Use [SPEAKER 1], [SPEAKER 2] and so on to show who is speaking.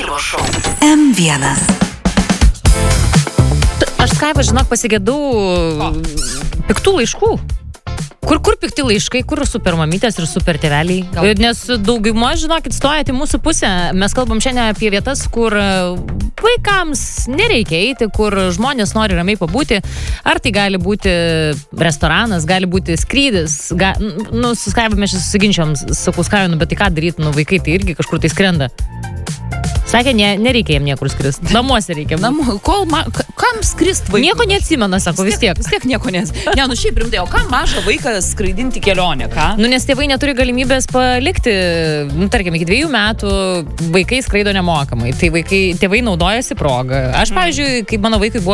[SPEAKER 1] Mažylio šou. M1.
[SPEAKER 2] Aš Skaipa, žinok, pasigėdau piktų laiškų. Kur pikti laiškai, kur super mamytės ir super tėveliai? Nes dauguma, žinokit, stojate į mūsų pusę. Mes kalbam šiandien apie vietas, kur vaikams nereikia eiti, kur žmonės nori ramiai pabūti. Ar tai gali būti restoranas, gali būti skrydis. Su Skaipa mes čia susiginčiom, sakau Skaipa, bet tai ką daryti, vaikai tai irgi kažkur tai skrenda. Sakė, nereikia jiem niekur skristi. Namuose reikia.
[SPEAKER 3] Kam skrist vaikui?
[SPEAKER 2] Nieko neatsimena, sako, vis tiek.
[SPEAKER 3] Vis tiek nieko neatsimena. Ne, šiaip rimtai, o kam mažą vaiką skraidinti kelionę, ką?
[SPEAKER 2] Nes tėvai neturi galimybės palikti, tarkim, iki 2 metų vaikai skraido nemokamai. Tai tėvai naudojasi progą. Aš, pavyzdžiui, kai mano vaikui buvo